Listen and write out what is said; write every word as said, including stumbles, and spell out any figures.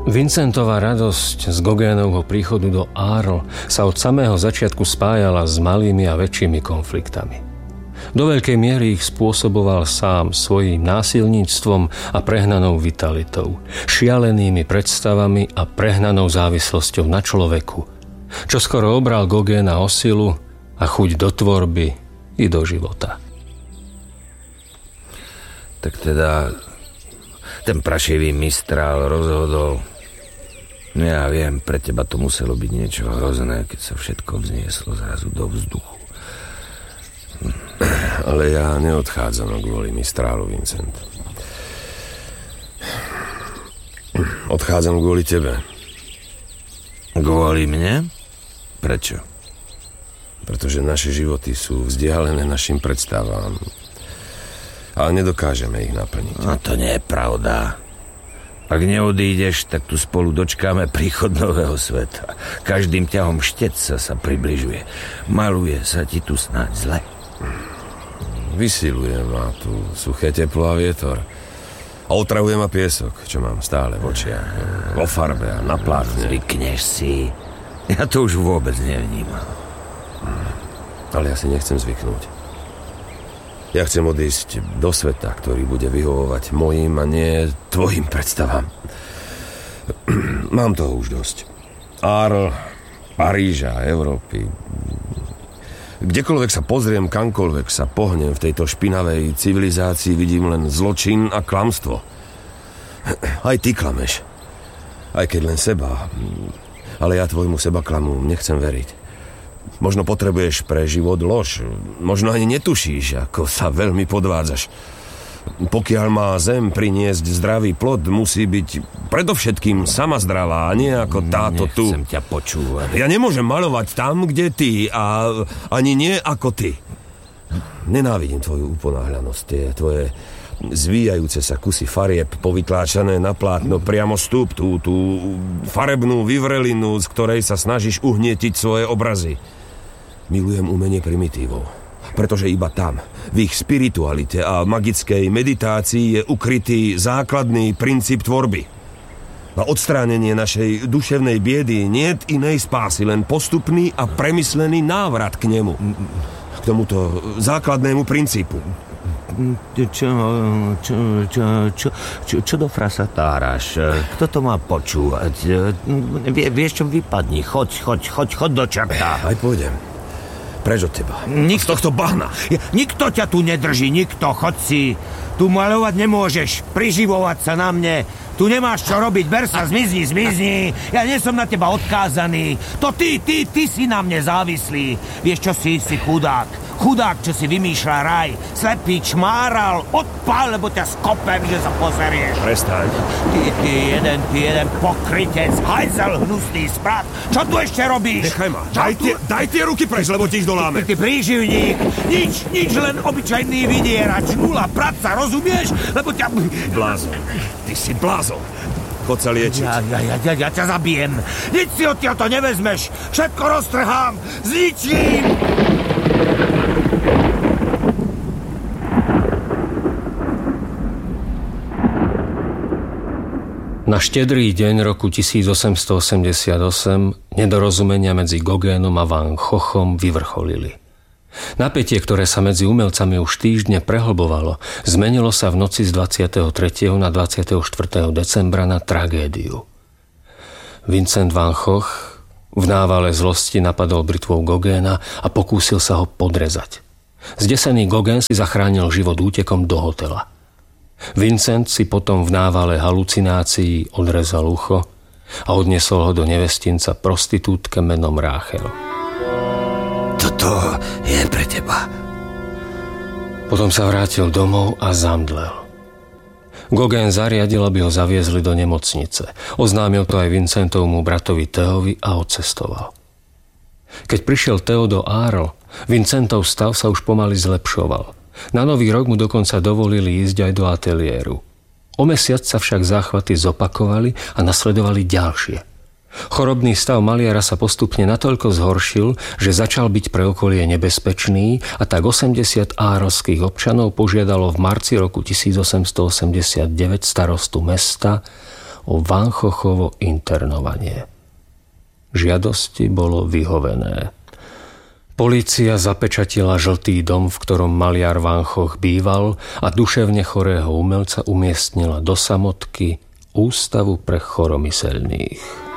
Vincentová radosť z Gauguinovho príchodu do Arles sa od samého začiatku spájala s malými a väčšími konfliktami. Do veľkej miery ich spôsoboval sám svojím násilníctvom a prehnanou vitalitou, šialenými predstavami a prehnanou závislosťou na človeku, čo skoro obral Gauguina o silu a chuť do tvorby i do života. Tak teda ten prašivý Mistral rozhodol. Ja viem, pre teba to muselo byť niečo hrozné, keď sa všetko vznieslo zrazu do vzduchu. Ale ja neodchádzam kvôli Mistrálu, Vincent. Odchádzam kvôli tebe. Kvôli mne? Prečo? Pretože naše životy sú vzdialené našim predstavám. Ale nedokážeme ich naplniť. No to nie je pravda. Ak neodídeš, tak tu spolu dočkáme príchod nového sveta. Každým ťahom štetca sa približuje. Maluje sa ti tu snáď zle. Vysiluje ma tu suché teplo a vietor. A otravuje ma piesok, čo mám stále v očiach. Vo farbe a na plátne. Zvykneš si. Ja to už vôbec nevnímam. Ale ja si nechcem zvyknúť. Ja chcem odísť do sveta, ktorý bude vyhovovať mojim a nie tvojim predstavám. Mám toho už dosť. Arles, Paríža, Európy. Kdekoľvek sa pozriem, kamkoľvek sa pohnem v tejto špinavej civilizácii, vidím len zločin a klamstvo. Aj ty klameš. Aj keď len seba. Ale ja tvojmu sebaklamu nechcem veriť. Možno potrebuješ pre život lož. Možno ani netušíš, ako sa veľmi podvádzaš. Pokiaľ má zem priniesť zdravý plod, musí byť predovšetkým sama zdravá, a nie ako táto tu. Nechcem ťa počúvať. Ja nemôžem maľovať tam, kde ty, a ani nie ako ty. Nenávidím tvoju uponáhľanosť, tie tvoje zvíjajúce sa kusy farieb povytláčané na plátno priamo stúp, tú, tú farebnú vyvrelinu, z ktorej sa snažíš uhnietiť svoje obrazy. Milujem umenie primitívov, pretože iba tam, v ich spiritualite a magickej meditácii je ukrytý základný princíp tvorby. Na odstránenie našej duševnej biedy niet inej spásy, len postupný a premyslený návrat k nemu. K tomuto základnému princípu. Čo, čo, čo, čo, čo, čo do frasa táraš? Kto to má počúvať? Vie, vieš čo, vypadni, choď, choď, choď, choď do čerta. Aj pôjdem. Preč od teba. Nik... Z tohto bahna. Nikto ťa tu nedrží, nikto, choď si. Tu maľovať nemôžeš, priživovať sa na mne. Tu nemáš čo robiť, ber sa, zmizni, zmizni. Ja nie som na teba odkázaný. To ty, ty, ty si na mne závislý. Vieš čo si, si chudák. Chudák, čo si vymýšľa raj. Slepý čmáral, odpál, lebo ťa skopem, že sa pozerieš. Prestaň. Ty, ty jeden, ty jeden pokrytec, hajzel, hnusný sprat. Čo tu ešte robíš? Nechaj ma, daj tie, daj tie ruky preč, lebo ti ich doláme. Ty, ty príživník, nič, nič, len obyčajný vydierač, nula práca, rozumieš? Lebo ťa... Blázon, ty si blázon. Chod sa liečiť. Ja, ja, ja, ja, ja ťa zabijem. Nič si odtiaľto nevezmeš. Všetko roztrhám, zničím. Na štedrý deň roku tisícosemstoosemdesiatosem nedorozumenia medzi Gauguinom a Van Goghom vyvrcholili. Napätie, ktoré sa medzi umelcami už týždne prehlbovalo, zmenilo sa v noci z dvadsiateho tretieho na dvadsiateho štvrtého decembra na tragédiu. Vincent van Gogh v návale zlosti napadol britvou Gauguina a pokúsil sa ho podrezať. Zdesený Gauguin si zachránil život útekom do hotela. Vincent si potom v návale halucinácií odrezal ucho a odniesol ho do nevestinca prostitútke menom Ráchel. Toto je pre teba. Potom sa vrátil domov a zamdlel. Gauguin zariadil, aby ho zaviezli do nemocnice. Oznámil to aj Vincentovmu bratovi Teovi a odcestoval. Keď prišiel Teo do Arles, Vincentov stav sa už pomaly zlepšoval. Na nový rok mu dokonca dovolili ísť aj do ateliéru. O mesiac sa však záchvaty zopakovali a nasledovali ďalšie. Chorobný stav maliara sa postupne natoľko zhoršil, že začal byť pre okolie nebezpečný a tak osemdesiat árelských občanov požiadalo v marci roku tisícosemstoosemdesiatdeväť starostu mesta o o Van Goghovo internovanie. Žiadosti bolo vyhovené. Polícia zapečatila žltý dom, v ktorom maliar Van Gogh býval, a duševne chorého umelca umiestnila do samotky Ústavu pre choromyselných.